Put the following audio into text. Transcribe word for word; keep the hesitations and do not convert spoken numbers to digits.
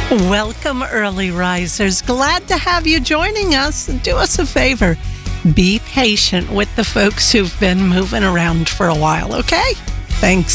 Welcome, early risers. Glad to have you joining us. Do us a favor. Be patient with the folks who've been moving around for a while, okay? Thanks.